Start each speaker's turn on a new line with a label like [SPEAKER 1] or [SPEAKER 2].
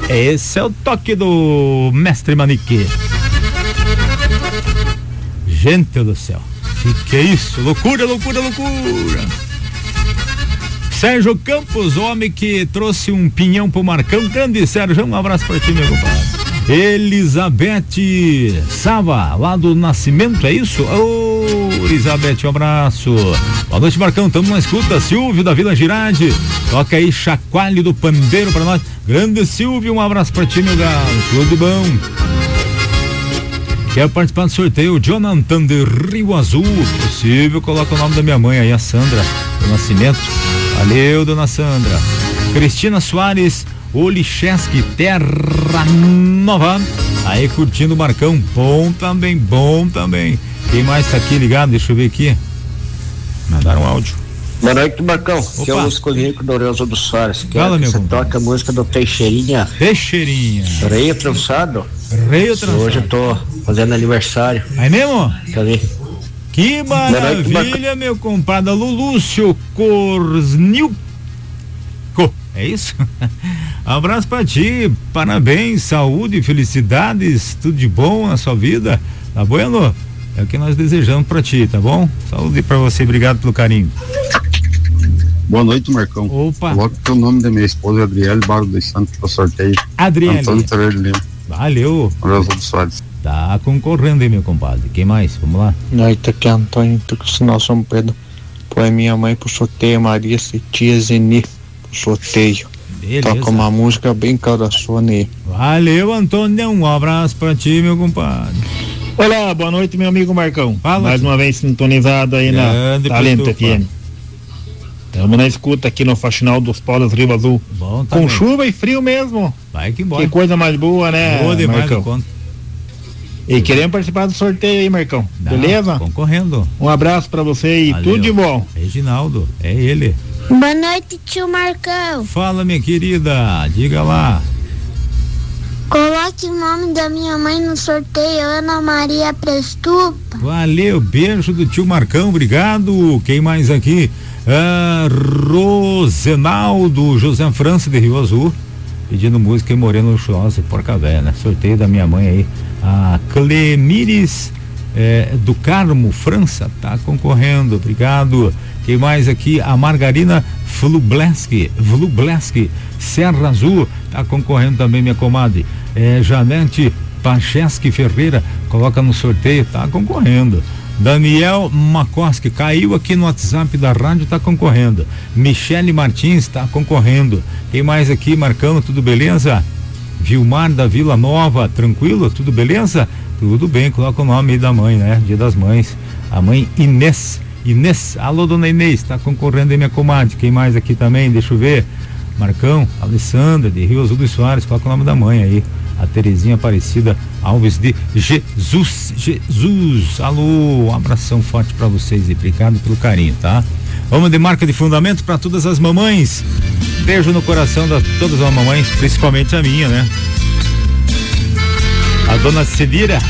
[SPEAKER 1] Esse é o toque do Mestre Manique. Gente do céu, que é isso? Loucura, loucura, loucura. Sérgio Campos, o homem que trouxe um pinhão pro Marcão. Grande Sérgio, um abraço pra ti, meu compadre. Elizabeth Sava, lá do Nascimento, é isso? Ô, Elizabeth, um abraço. Boa noite, Marcão, tamo na escuta. Silvio da Vila Girardi, toca aí Chacoalho do Pandeiro pra nós. Grande Silvio, um abraço pra ti, meu galo, tudo bom? Quero participar do sorteio, Jonathan de Rio Azul. Possível, coloca o nome da minha mãe aí, a Sandra do Nascimento. Valeu, dona Sandra. Cristina Soares, Olicheski, Terra Nova. Aí curtindo o Marcão, bom também, bom também. Quem mais tá aqui ligado? Deixa eu ver aqui. Mandaram um áudio.
[SPEAKER 2] Boa noite, Marcão. Aqui é o Luiz Corrico do Oreuso dos Soares.
[SPEAKER 1] Fala, meu
[SPEAKER 2] você toca a música do Teixeirinha.
[SPEAKER 1] Teixeirinha.
[SPEAKER 2] Reio Trançado.
[SPEAKER 1] Reio Trançado.
[SPEAKER 2] Hoje eu tô fazendo aniversário.
[SPEAKER 1] Aí mesmo?
[SPEAKER 2] Cadê?
[SPEAKER 1] Que maravilha, meu compadre Lulúcio Corsnilco. É isso? Abraço pra ti, parabéns, saúde, felicidades, tudo de bom na sua vida, tá bueno? É o que nós desejamos pra ti, tá bom? Saúde pra você, obrigado pelo carinho.
[SPEAKER 3] Boa noite, Marcão.
[SPEAKER 1] Opa.
[SPEAKER 3] Coloca o nome da minha esposa, Adriele Barro dos Santos, pro sorteio.
[SPEAKER 1] Adriele.
[SPEAKER 3] Antônio Taveira de Lima.
[SPEAKER 1] Valeu.
[SPEAKER 3] Oreuso dos Soares.
[SPEAKER 1] Tá concorrendo aí, meu compadre. Quem mais? Vamos lá.
[SPEAKER 4] Noite, aqui é Antônio, Sinal São Pedro. Põe minha mãe pro sorteio, Maria Cetia Zeni pro sorteio.
[SPEAKER 1] Beleza.
[SPEAKER 4] Toca uma música bem caraçona aí.
[SPEAKER 1] Valeu, Antônio. Um abraço pra ti, meu compadre.
[SPEAKER 5] Olá, boa noite, meu amigo Marcão.
[SPEAKER 1] Fala,
[SPEAKER 5] mais uma vez sintonizado aí
[SPEAKER 1] grande
[SPEAKER 5] na Talento
[SPEAKER 1] Pitupa.
[SPEAKER 5] FM. Estamos na escuta aqui no Faxinal dos Polos Rio Azul.
[SPEAKER 1] Bom, tá
[SPEAKER 5] com
[SPEAKER 1] bem.
[SPEAKER 5] chuva e frio mesmo.
[SPEAKER 1] Vai que embora.
[SPEAKER 5] Que coisa mais boa, né,
[SPEAKER 1] Boa demais,
[SPEAKER 5] Marcão?
[SPEAKER 1] conta.
[SPEAKER 5] E queremos participar do sorteio aí, Marcão. Beleza?
[SPEAKER 1] Concorrendo.
[SPEAKER 5] Um abraço pra você e
[SPEAKER 1] Valeu.
[SPEAKER 5] tudo de bom.
[SPEAKER 1] Reginaldo, é ele.
[SPEAKER 6] Boa noite, tio Marcão.
[SPEAKER 1] Fala, minha querida, diga lá.
[SPEAKER 6] Coloque o nome da minha mãe no sorteio, Ana Maria Prestupa.
[SPEAKER 1] Valeu, beijo do tio Marcão, obrigado. Quem mais aqui? Rosenaldo José França de Rio Azul, pedindo música em Moreno Luxuosa, Porca Véia, né? Sorteio da minha mãe aí, a Clemires do Carmo França, tá concorrendo, obrigado. Quem mais aqui? A Margarina Vlubleski, Serra Azul, tá concorrendo também, minha comadre. Janete Pacheski Ferreira, coloca no sorteio, tá concorrendo. Daniel Makoski, caiu aqui no WhatsApp da rádio, tá concorrendo. Michele Martins, tá concorrendo. Quem mais aqui, Marcando, tudo beleza? Vilmar da Vila Nova, tranquilo? Tudo beleza? Tudo bem, coloca o nome aí da mãe, né? Dia das Mães. A mãe Inês, alô, dona Inês, tá concorrendo aí, minha comadre. Quem mais aqui também? Deixa eu ver. Marcão, Alessandra de Rio Azul dos Soares, coloca o nome da mãe aí. A Terezinha Aparecida Alves de Jesus, alô, um abração forte pra vocês e obrigado pelo carinho, tá? Vamos de marca de fundamento pra todas as mamães. Beijo no coração de todas as mamães, principalmente a minha, né? A dona Cedira